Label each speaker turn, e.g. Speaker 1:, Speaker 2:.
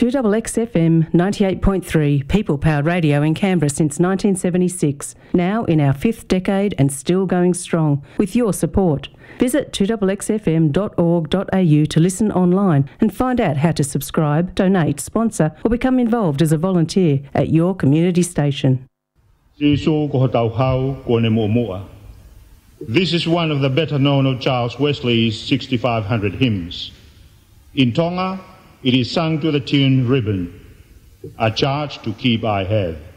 Speaker 1: 2XXFM 98.3, people-powered radio in Canberra since 1976, now in our 5th decade and still going strong, with your support. Visit 2XXFM.org.au to listen online and find out how to subscribe, donate, sponsor or become involved as a volunteer at your community station.
Speaker 2: This is one of the better known of Charles Wesley's 6500 hymns. In Tonga, it is sung to the tune Ribbon, a charge to keep I have.